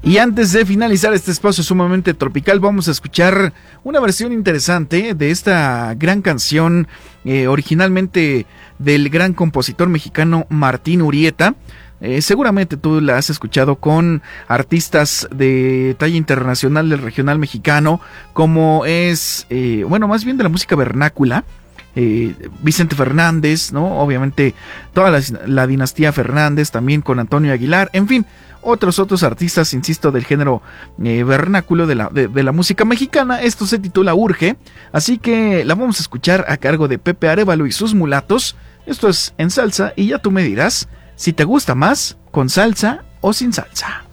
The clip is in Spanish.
Y antes de finalizar este espacio sumamente tropical, vamos a escuchar una versión interesante de esta gran canción, originalmente del gran compositor mexicano Martín Urieta. Seguramente tú la has escuchado con artistas de talla internacional del regional mexicano, como es, más bien de la música vernácula. Vicente Fernández, ¿no? Obviamente toda la dinastía Fernández, también con Antonio Aguilar, en fin, otros artistas, insisto, del género vernáculo de la música mexicana. Esto se titula Urge, así que la vamos a escuchar a cargo de Pepe Arévalo y sus Mulatos. Esto es En Salsa y ya tú me dirás si te gusta más con salsa o sin salsa.